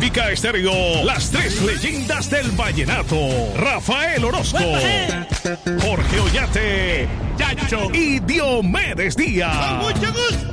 Olímpica Estéreo, las tres leyendas del vallenato. Rafael Orozco, Jorge Ollate, Yacho y Diomedes Díaz. Con mucho gusto.